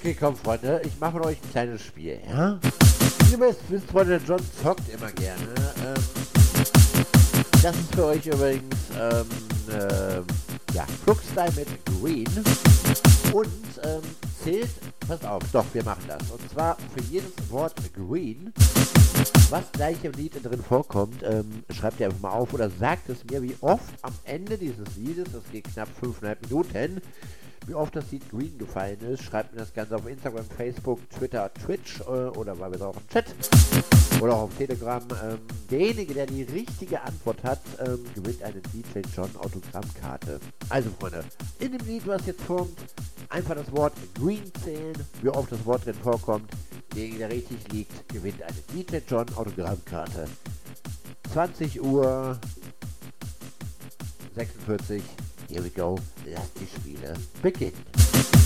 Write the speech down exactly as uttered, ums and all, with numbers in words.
Okay, komm, Freunde, ich mache mit euch ein kleines Spiel, ja? Wie ihr wisst, wisst Freunde, John zockt immer gerne. Ähm, das ist für euch übrigens, ähm, ähm, ja, Crookstyle mit Green. Und, ähm, zählt, pass auf, doch, wir machen das. Und zwar für jedes Wort Green, was gleich im Lied drin vorkommt, ähm, schreibt ihr einfach mal auf oder sagt es mir, wie oft am Ende dieses Liedes, das geht knapp fünfeinhalb Minuten, wie oft das Lied Green gefallen ist. Schreibt mir das Ganze auf Instagram, Facebook, Twitter, Twitch äh, oder weil wir es auch im Chat oder auch auf Telegram. Ähm, derjenige, der die richtige Antwort hat, ähm, gewinnt eine D J John Autogrammkarte. Also Freunde, in dem Lied, was jetzt kommt, einfach das Wort Green zählen, wie oft das Wort drin vorkommt. Derjenige, der richtig liegt, gewinnt eine D J John Autogrammkarte. zwanzig Uhr sechsundvierzig. Here we go. Lass die Spiele beginnen.